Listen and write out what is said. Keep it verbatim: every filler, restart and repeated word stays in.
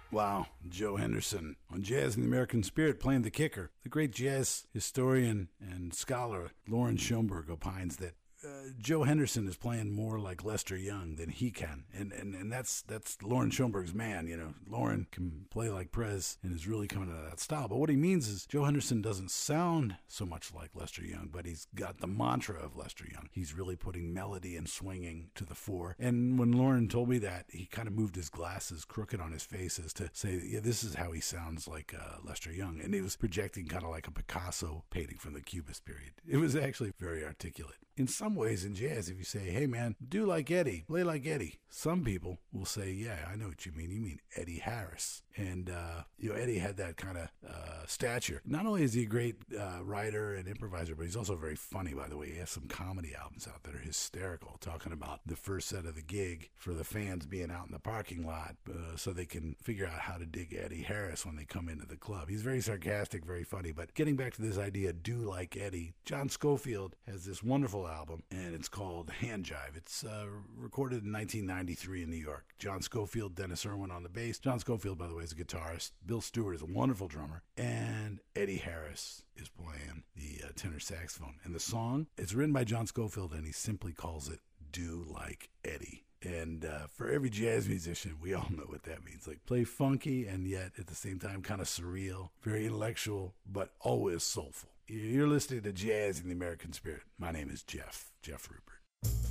Wow, Joe Henderson on Jazz in the American Spirit playing the kicker. The great jazz historian and scholar Lauren Schoenberg opines that Uh, Joe Henderson is playing more like Lester Young than he can. And, and, and that's, that's Lauren Schoenberg's man. You know, Lauren can play like Prez and is really coming out of that style. But what he means is Joe Henderson doesn't sound so much like Lester Young, but he's got the mantra of Lester Young. He's really putting melody and swinging to the fore. And when Lauren told me that, he kind of moved his glasses crooked on his face as to say, yeah, this is how he sounds like uh, Lester Young. And he was projecting kind of like a Picasso painting from the Cubist period. It was actually very articulate. In some ways in jazz, if you say, hey man, do like Eddie, play like Eddie, some people will say, yeah, I know what you mean. You mean Eddie Harris. And, uh, you know, Eddie had that kind of uh, stature. Not only is he a great uh, writer and improviser, but he's also very funny, by the way. He has some comedy albums out that are hysterical, talking about the first set of the gig for the fans being out in the parking lot uh, so they can figure out how to dig Eddie Harris when they come into the club. He's very sarcastic, very funny. But getting back to this idea, do like Eddie, John Scofield has this wonderful album, and it's called Hand Jive. It's uh, recorded in nineteen ninety-three in New York. John Scofield, Dennis Irwin on the bass. John Scofield, by the way, is a guitarist. Bill Stewart is a wonderful drummer. And Eddie Harris is playing the uh, tenor saxophone. And the song, it's written by John Scofield, and he simply calls it Do Like Eddie. And uh, for every jazz musician, we all know what that means. Like, play funky and yet at the same time kind of surreal, very intellectual, but always soulful. You're listening to Jazz in the American Spirit. My name is Jeff, Jeff Rupert.